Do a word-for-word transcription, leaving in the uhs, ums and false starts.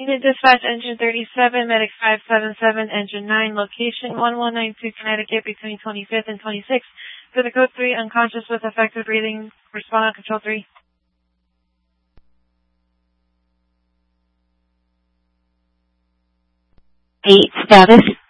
Unit Dispatch, Engine thirty-seven, Medic five seven seven, Engine nine, location one one nine two Connecticut between twenty-fifth and twenty-sixth. For the code three, unconscious with effective breathing, respond on control three. eight status.